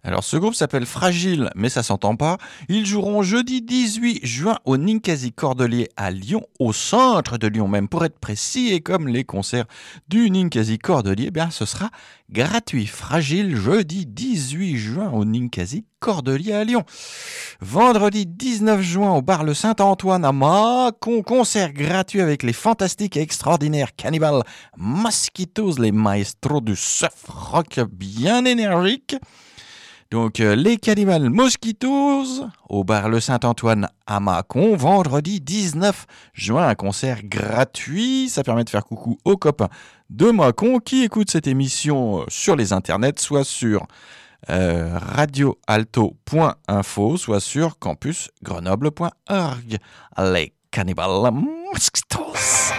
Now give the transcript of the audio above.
Alors ce groupe s'appelle Fragile, mais ça s'entend pas. Ils joueront jeudi 18 juin au Ninkasi Cordelier à Lyon, au centre de Lyon même pour être précis. Et comme les concerts du Ninkasi Cordelier, bien ce sera gratuit. Fragile jeudi 18 juin au Ninkasi Cordelier à Lyon. Vendredi 19 juin au bar Le Saint-Antoine à Mâcon, concert gratuit avec les fantastiques et extraordinaires Cannibal Mosquitos, les maestros du surf rock bien énergique. Donc les Cannibal Mosquitos au bar Le Saint-Antoine à Mâcon, vendredi 19 juin, un concert gratuit. Ça permet de faire coucou aux copains de Mâcon qui écoutent cette émission sur les internets, soit sur radioalto.info, soit sur campusgrenoble.org. Les Cannibal Mosquitos.